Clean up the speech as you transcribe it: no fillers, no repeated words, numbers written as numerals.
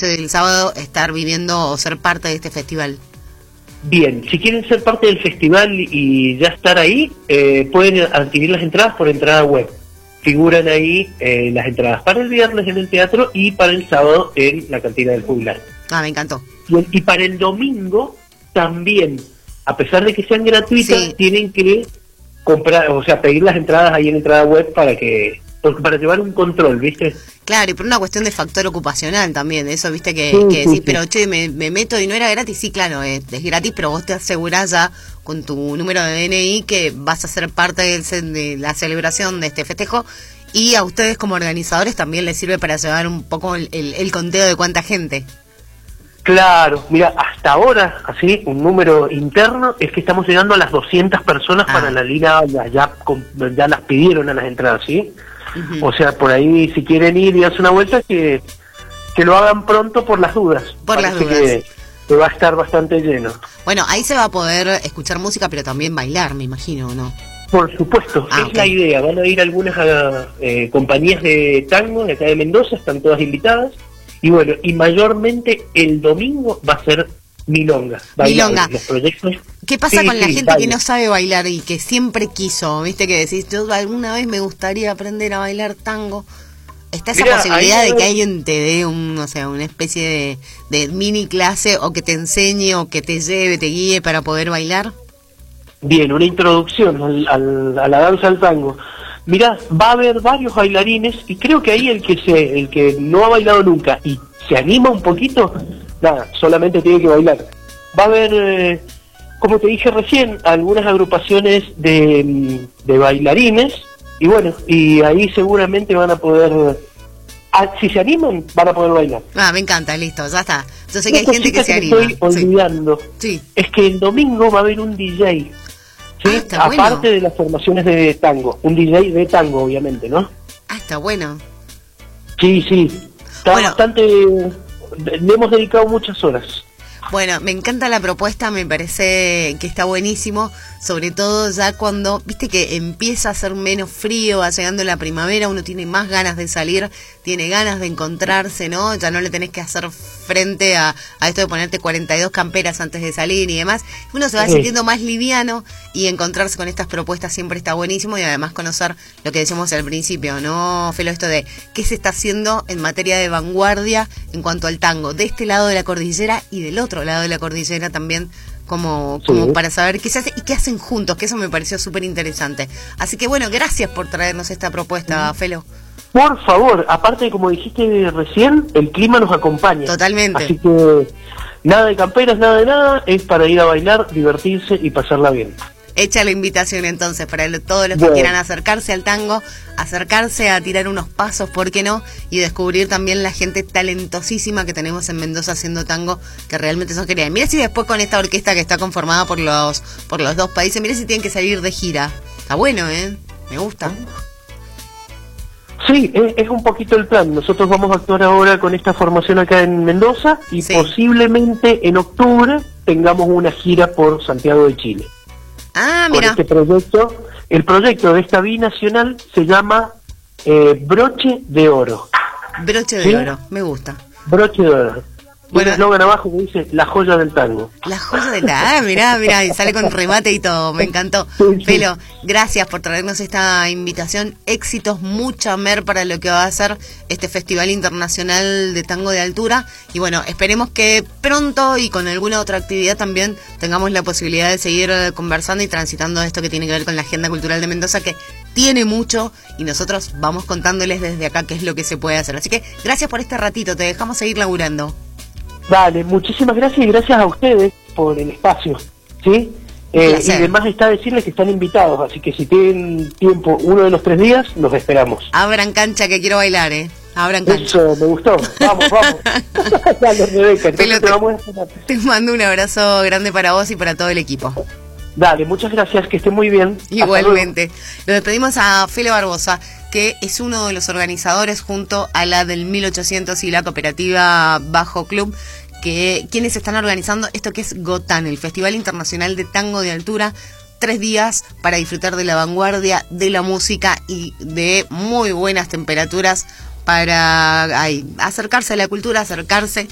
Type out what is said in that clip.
esto del sábado estar viviendo o ser parte de este festival? Bien, si quieren ser parte del festival y ya estar ahí, pueden adquirir las entradas por entrada web. Figuran ahí las entradas para el viernes en el teatro y para el sábado en la cantina del jubilar. Me encantó. Y para el domingo también, a pesar de que sean gratuitas, tienen que comprar, o sea, pedir las entradas ahí en entrada web para llevar un control, ¿viste? Claro, y por una cuestión de factor ocupacional también, eso, viste, que decís, pero che, me meto y no era gratis. Sí, claro, es gratis, pero vos te asegurás ya con tu número de DNI que vas a ser parte de la celebración de este festejo, y a ustedes como organizadores también les sirve para llevar un poco el conteo de cuánta gente. Claro, mira, hasta ahora, así, un número interno, es que estamos llegando a las 200 personas para la línea, ya las pidieron a las entradas, ¿sí? Uh-huh. O sea, por ahí, si quieren ir y darse una vuelta, que lo hagan pronto por las dudas. Por las dudas. Que va a estar bastante lleno. Bueno, ahí se va a poder escuchar música, pero también bailar, me imagino, ¿no? Por supuesto, es la idea. Van a ir algunas compañías de tango de acá de Mendoza, están todas invitadas. Y bueno, y mayormente el domingo va a ser milonga. Milonga. Los proyectos. ¿Qué pasa con la gente que no sabe bailar y que siempre quiso? ¿Viste que decís, yo alguna vez me gustaría aprender a bailar tango? ¿Está esa posibilidad de que alguien te dé una especie de mini clase, o que te enseñe, o que te lleve, te guíe para poder bailar? Bien, una introducción a la danza del tango. Mirá, va a haber varios bailarines, y creo que ahí el que no ha bailado nunca y se anima un poquito, nada, solamente tiene que bailar. Va a haber, como te dije recién, algunas agrupaciones de bailarines, y bueno, y ahí seguramente van a poder, si se animan, van a poder bailar. Me encanta, listo, ya está. Yo sé que hay gente que se anima. Estoy olvidando, es que el domingo va a haber un DJ. Sí, aparte de las formaciones de tango, un DJ de tango, obviamente, ¿no? Está bueno. Sí, está bastante, le hemos dedicado muchas horas. Bueno, me encanta la propuesta, me parece que está buenísimo, sobre todo ya cuando, viste que empieza a hacer menos frío, va llegando la primavera, uno tiene más ganas de salir, tiene ganas de encontrarse, ¿no? Ya no le tenés que hacer frente a esto de ponerte 42 camperas antes de salir y demás. Uno se va sintiendo más liviano, y encontrarse con estas propuestas siempre está buenísimo, y además conocer lo que decíamos al principio, ¿no, Felo? Esto de qué se está haciendo en materia de vanguardia en cuanto al tango, de este lado de la cordillera y del otro lado de la cordillera también, como para saber qué se hace y qué hacen juntos, que eso me pareció súper interesante. Así que bueno, gracias por traernos esta propuesta, Felo. Por favor, aparte, como dijiste recién, el clima nos acompaña. Totalmente. Así que nada de camperas, nada de nada, es para ir a bailar, divertirse y pasarla bien. Hecha la invitación entonces para todos los que quieran acercarse al tango, acercarse a tirar unos pasos, ¿por qué no? Y descubrir también la gente talentosísima que tenemos en Mendoza haciendo tango, que realmente son geniales. Mira si después con esta orquesta que está conformada por los dos países, mira si tienen que salir de gira. Está bueno, me gusta. Sí, es un poquito el plan. Nosotros vamos a actuar ahora con esta formación acá en Mendoza, y posiblemente en octubre tengamos una gira por Santiago de Chile. Mira. Con este proyecto, el proyecto de esta binacional se llama Broche de Oro. Broche de Oro, me gusta. Broche de Oro. Bueno, un eslogan abajo que dice la joya del tango. La joya del tango, mirá, y sale con remate y todo, me encantó. Sí. Felo, gracias por traernos esta invitación, éxitos, mucha mer para lo que va a ser este Festival Internacional de Tango de Altura, y bueno, esperemos que pronto y con alguna otra actividad también tengamos la posibilidad de seguir conversando y transitando esto que tiene que ver con la agenda cultural de Mendoza, que tiene mucho, y nosotros vamos contándoles desde acá qué es lo que se puede hacer. Así que gracias por este ratito, te dejamos seguir laburando. Dale, muchísimas gracias, y gracias a ustedes por el espacio, ¿sí? Y además está decirles que están invitados, así que si tienen tiempo uno de los 3 días, los esperamos. Abran cancha, que quiero bailar, Abran cancha. Eso, me gustó. Vamos. Dale, Rebeca, te mando un abrazo grande para vos y para todo el equipo. Dale, muchas gracias, que estén muy bien. Igualmente. Lo despedimos a Felo Barbosa, que es uno de los organizadores junto a la del 1800 y la cooperativa Bajo Club, quienes están organizando esto que es GOTAN, el Festival Internacional de Tango de Altura. 3 días para disfrutar de la vanguardia, de la música y de muy buenas temperaturas para acercarse a la cultura, acercarse